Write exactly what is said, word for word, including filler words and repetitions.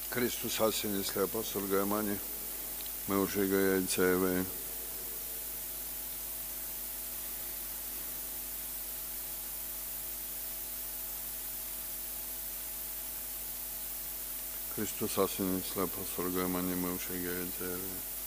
Kristus asinis slēpa pasargāja mani mūžīgajai dzīvei. Kristus asinis slēpa pasargāja mani mūžīgajai dzīvei.